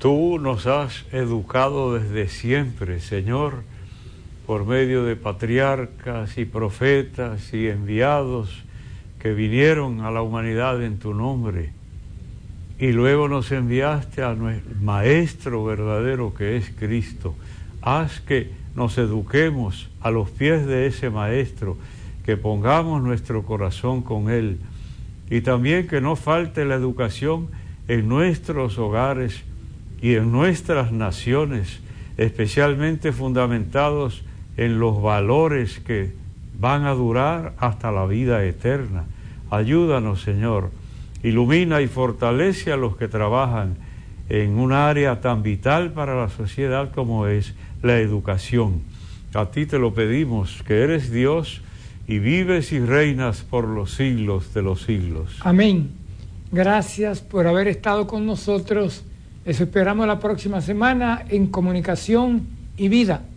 Tú nos has educado desde siempre, Señor, por medio de patriarcas y profetas y enviados que vinieron a la humanidad en tu nombre. Y luego nos enviaste a nuestro Maestro verdadero que es Cristo. Haz que nos eduquemos a los pies de ese Maestro, que pongamos nuestro corazón con Él. Y también que no falte la educación en nuestros hogares y en nuestras naciones, especialmente fundamentados en los valores que van a durar hasta la vida eterna. Ayúdanos, Señor. Ilumina y fortalece a los que trabajan en un área tan vital para la sociedad como es la educación. A ti te lo pedimos, que eres Dios y vives y reinas por los siglos de los siglos. Amén. Gracias por haber estado con nosotros. Les esperamos la próxima semana en Comunicación y Vida.